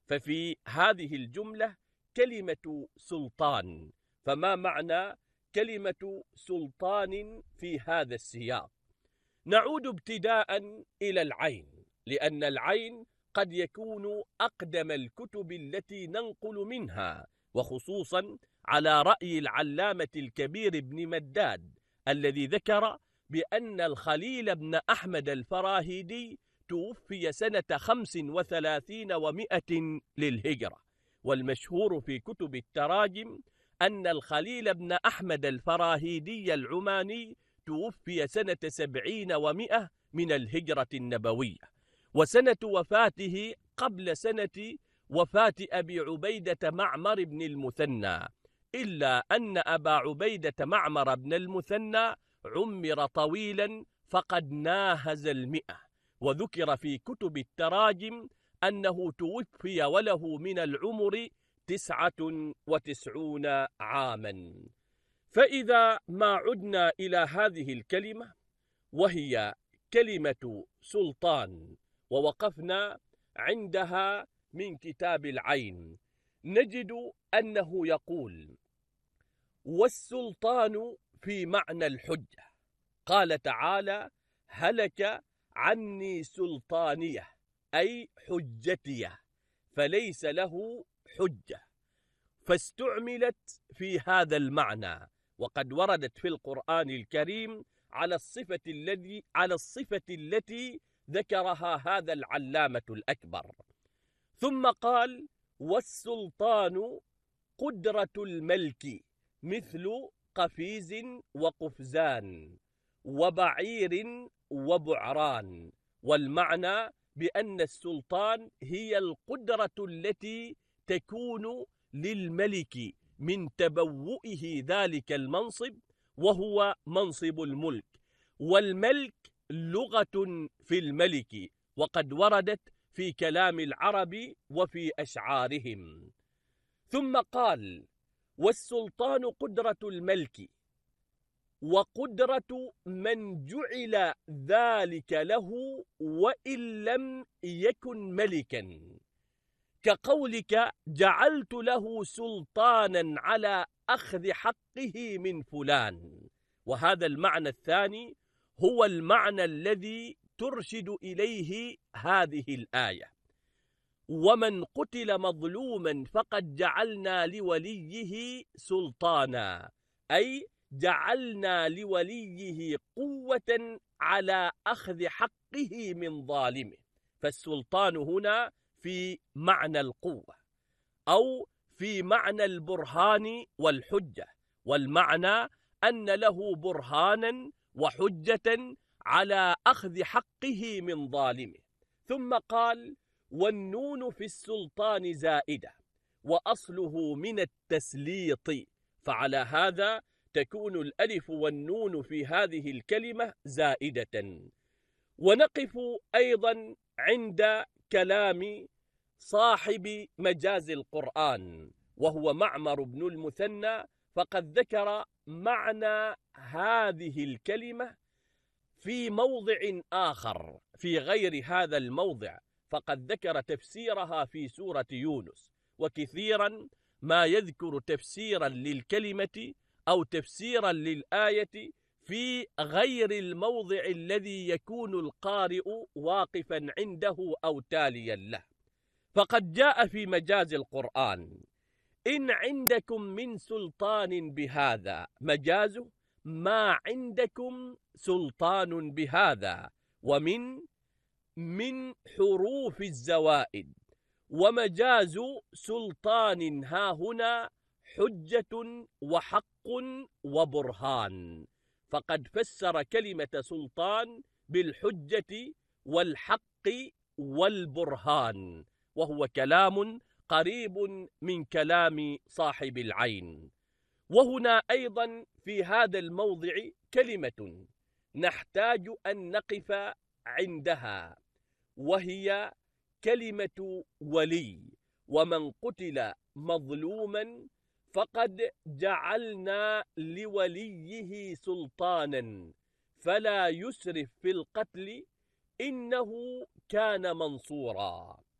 ففي هذه الجملة كلمة سلطان، فما معنى كلمة سلطان في هذا السياق؟ نعود ابتداء إلى العين، لأن العين قد يكون أقدم الكتب التي ننقل منها، وخصوصا على رأي العلامة الكبير ابن مداد الذي ذكر بأن الخليل بن أحمد الفراهيدي توفي سنة 35 و100 للهجرة. والمشهور في كتب التراجم أن الخليل بن أحمد الفراهيدي العماني توفي سنة 70 و100 من الهجرة النبوية، وسنة وفاته قبل سنة وفاة أبي عبيدة معمر بن المثنى، إلا أن أبا عبيدة معمر بن المثنى عمر طويلا فقد ناهز 100، وذكر في كتب التراجم أنه توفي وله من العمر 99 عاما. فإذا ما عدنا إلى هذه الكلمة وهي كلمة سلطان ووقفنا عندها من كتاب العين، نجد أنه يقول: والسلطان في معنى الحجة. قال تعالى: هلك عني سلطانية، أي حجتيه، فليس له حجة، فاستعملت في هذا المعنى، وقد وردت في القرآن الكريم على الصفة التي ذكرها هذا العلامة الأكبر. ثم قال: والسلطان قدرة الملك مثل قفيز وقفزان وبعير وبعران. والمعنى بأن السلطان هي القدرة التي تكون للملك من تبوئه ذلك المنصب، وهو منصب الملك، والملك لغة في الملك، وقد وردت في كلام العرب وفي أشعارهم. ثم قال: والسلطان قدرة الملك وقدرة من جعل ذلك له وإن لم يكن ملكا، كقولك: جعلت له سلطانا على أخذ حقه من فلان. وهذا المعنى الثاني هو المعنى الذي ترشد إليه هذه الآية: ومن قتل مظلوما فقد جعلنا لوليه سلطانا، أي جعلنا لوليه قوة على أخذ حقه من ظالمه. فالسلطان هنا في معنى القوة أو في معنى البرهان والحجة، والمعنى أن له برهانا وحجة على أخذ حقه من ظالمه. ثم قال: والنون في السلطان زائدة، وأصله من التسليط، فعلى هذا تكون الألف والنون في هذه الكلمة زائدة. ونقف أيضا عند كلام صاحب مجاز القرآن وهو معمر بن المثنى، فقد ذكر معنى هذه الكلمة في موضع آخر في غير هذا الموضع، فقد ذكر تفسيرها في سورة يونس. وكثيرا ما يذكر تفسيرا للكلمة أو تفسيرا للآية في غير الموضع الذي يكون القارئ واقفا عنده أو تاليا له. فقد جاء في مجاز القرآن: إن عندكم من سلطان بهذا، مجازه ما عندكم سلطان بهذا، من حروف الزوائد. ومجاز سلطان ها هنا حجة وحق وبرهان، فقد فسر كلمة سلطان بالحجة والحق والبرهان، وهو كلام قريب من كلام صاحب العين. وهنا أيضا في هذا الموضع كلمة نحتاج أن نقف عندها، وهي كلمة ولي. ومن قتل مظلوما فقد جعلنا لوليه سلطانا فلا يسرف في القتل إنه كان منصورا.